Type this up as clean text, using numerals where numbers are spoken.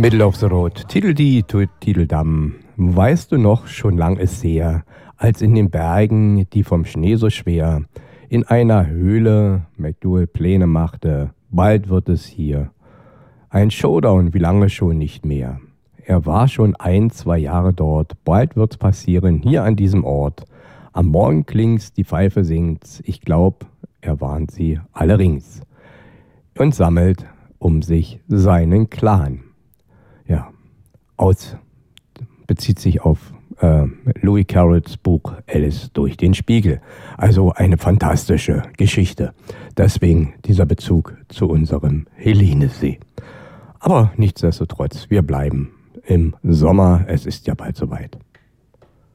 Middle of the Road, Tideldie, Tideldam. Weißt du noch, schon lang ist her, als in den Bergen, die vom Schnee so schwer, in einer Höhle McDowell Pläne machte, bald wird es hier. Ein Showdown, wie lange schon nicht mehr. Er war schon 1-2 Jahre dort, bald wird's passieren, hier an diesem Ort. Am Morgen klingt's, die Pfeife singt's, ich glaub, er warnt sie alle rings. Und sammelt um sich seinen Clan. Ja, bezieht sich auf Lewis Carrolls Buch Alice durch den Spiegel. Also eine fantastische Geschichte. Deswegen dieser Bezug zu unserem Hellenesee. Aber nichtsdestotrotz, wir bleiben im Sommer. Es ist ja bald soweit.